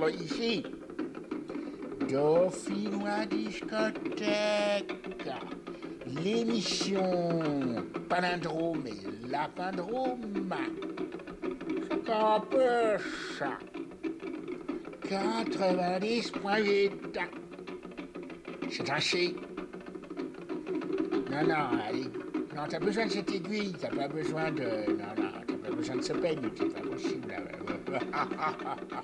parle ici. Dauphinois discothèque. L'émission palindrome et lapindrome. C'est un peu ça. 90.8. C'est assez. Non, allez. Non, t'as besoin de cette aiguille, t'as pas besoin de... Non, t'as pas besoin de ce peigne, c'est pas possible.